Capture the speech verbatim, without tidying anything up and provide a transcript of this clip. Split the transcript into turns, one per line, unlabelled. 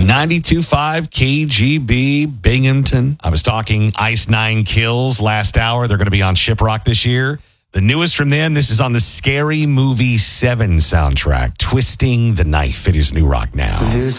ninety-two point five K G B Binghamton. I was talking Ice Nine Kills last hour. They're going to be on Shiprock this year. The newest from them, this is on the Scary Movie seven soundtrack, Twisting the Knife. It is New Rock now.
This